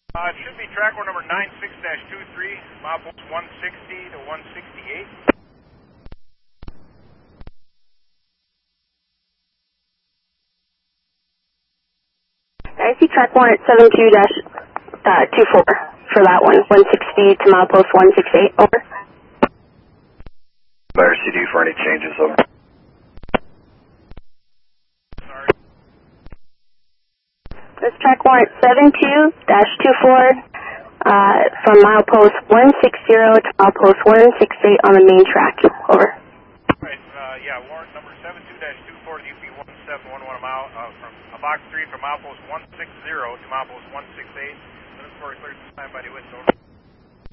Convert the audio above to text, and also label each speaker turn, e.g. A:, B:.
A: It should be track order number 96-23, milepost 160 to 168.
B: I see track one at 72-24 for that one, 160 to milepost 168, over.
C: Better CD for any changes, over.
A: Sorry.
B: This track one at 72-24 from milepost 160 to milepost 168 on the main track, over.
A: Right, yeah, warrant number 72-24 to UP 1711 mile, from box 3 from milepost 160 to milepost 168. Looking for a clear time by the witness, over.